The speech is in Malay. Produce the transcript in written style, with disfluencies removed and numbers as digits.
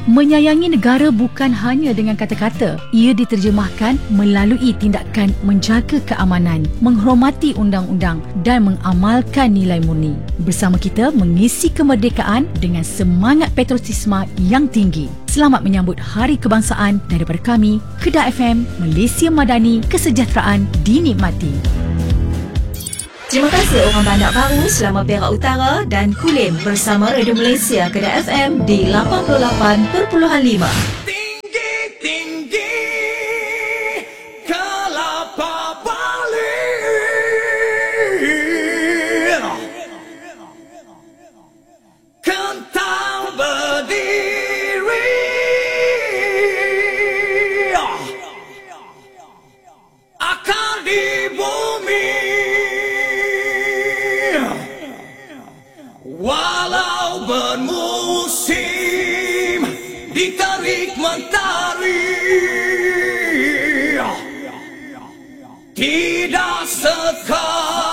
Menyayangi negara bukan hanya dengan kata-kata. Ia diterjemahkan melalui tindakan menjaga keamanan, menghormati undang-undang dan mengamalkan nilai murni. Bersama kita mengisi kemerdekaan dengan semangat patriotisme yang tinggi. Selamat menyambut Hari Kebangsaan daripada kami, Kedah FM, Malaysia Madani, kesejahteraan dinikmati. Terima kasih orang Bandar Baru, Selama Perak Utara dan Kulim bersama Radio Malaysia Kedah FM di 88.5. Tinggi-tinggi kelapa balik, kentang berdiri, akar di bumi. Walau bermusim ditarik mentari, tidak sekali